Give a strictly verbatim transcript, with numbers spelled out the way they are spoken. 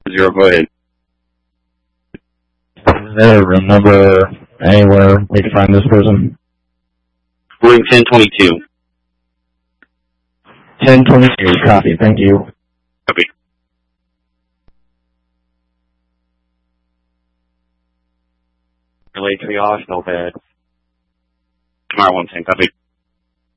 Zero, go ahead. Is there a room number anywhere we can find this person? Room ten twenty-two. ten twenty-two, copy, thank you. Copy. Relay triage, no bad. Tomorrow, one ten, copy.